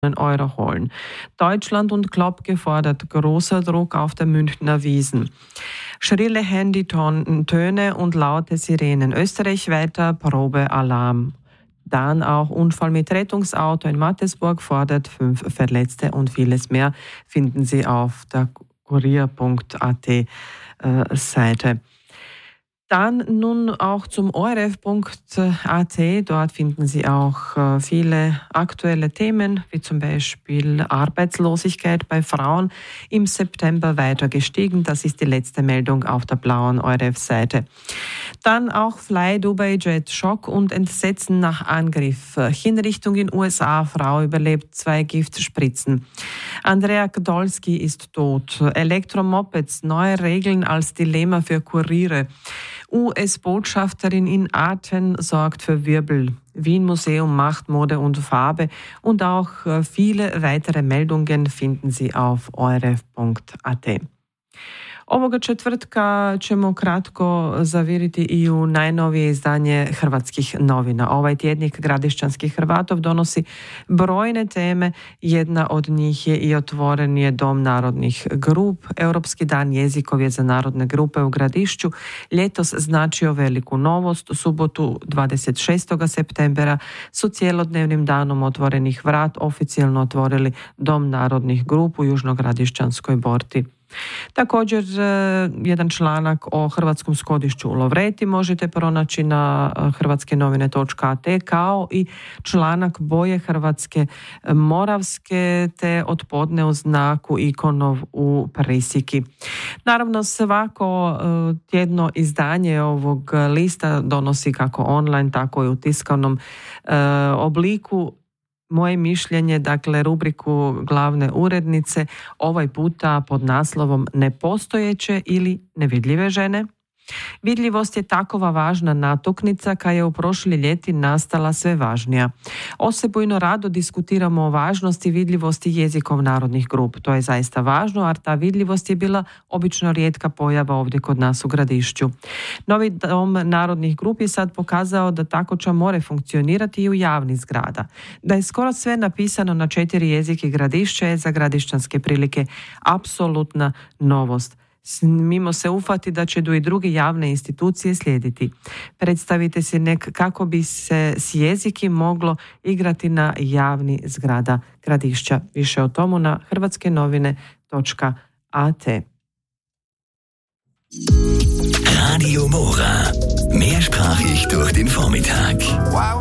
Euro holen. Deutschland und Klopp gefordert, großer Druck auf der Münchner Wiesn. Schrille Handytöne und laute Sirenen. Österreich weiter Probealarm. Dann auch Unfall mit Rettungsauto in Mattersburg fordert 5 Verletzte und vieles mehr finden Sie auf der kurier.at Seite. Dann nun auch zum orf.at. Dort finden Sie auch viele aktuelle Themen, wie zum Beispiel Arbeitslosigkeit bei Frauen im September weiter gestiegen. Das ist die letzte Meldung auf der blauen ORF-Seite. Dann auch Fly Dubai Jet, Schock und Entsetzen nach Angriff. Hinrichtung in USA, Frau überlebt 2 Giftspritzen. Andrea Gdolski ist tot. Elektromopeds, neue Regeln als Dilemma für Kuriere. US-Botschafterin in Aachen sorgt für Wirbel. Wien-Museum macht Mode und Farbe. Und auch viele weitere Meldungen finden Sie auf orf.at. Ovoga četvrtka ćemo kratko zaviriti i u najnovije izdanje hrvatskih novina. Ovaj tjednik gradišćanskih Hrvatov donosi brojne teme. Jedna od njih je i otvoren je Dom narodnih grup. Europski dan jezikov je za narodne grupe u Gradišću ljetos značio veliku novost. U subotu 26. septembera su cjelodnevnim danom otvorenih vrat oficijalno otvorili Dom narodnih grup u Južnogradišćanskoj Borti. Također, jedan članak o hrvatskom skodišću u Lovreti možete pronaći na hrvatske-novine.at, kao i članak boje Hrvatske Moravske te otpodne u znaku Ikonov u Prisiki. Naravno, svako tjedno izdanje ovog lista donosi kako online, tako i u tiskanom obliku moje mišljenje, dakle rubriku glavne urednice, ovaj puta pod naslovom Nepostojeće ili nevidljive žene. Vidljivost je takova važna natuknica koja je u prošli ljeti nastala sve važnija. Osebujno rado diskutiramo o važnosti vidljivosti jezikov narodnih grup. To je zaista važno, a ta vidljivost je bila obično rijetka pojava ovdje kod nas u Gradišću. Novi Dom narodnih grup je sad pokazao da tako more funkcionirati i u javnih zgrada. Da je skoro sve napisano na 4 jezike Gradišća je za gradišćanske prilike apsolutna novost. Smimo se ufati da će do i druge javne institucije slijediti. Predstavite si kako bi se s jeziki moglo igrati na javni zgrada Gradišća. Više o tomu na hrvatske-novine.at. Radio Mora. Mehrsprachig durch den Vormittag.